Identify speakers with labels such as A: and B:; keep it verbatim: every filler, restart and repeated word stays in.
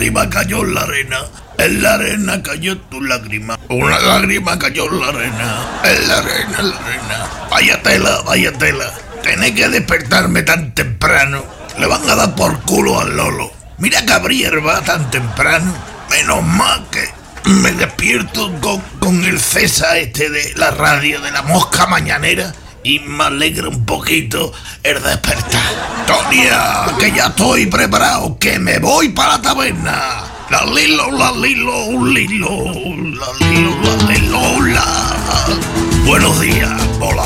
A: lágrima cayó en la arena. En la arena cayó tu lágrima. Una lágrima cayó en la arena. En la arena, en la arena. Vaya tela, vaya tela. Tenés que despertarme tan temprano. Le van a dar por culo al Lolo. Mira Gabriel va tan temprano. Menos mal que me despierto con, con el César este de la radio, de la mosca mañanera. Y me alegra un poquito el despertar. Tonia, que ya estoy preparado, que me voy para la taberna. La lilo, la lilo, un lilo, la lilo, la lilo, la. Buenos días, hola.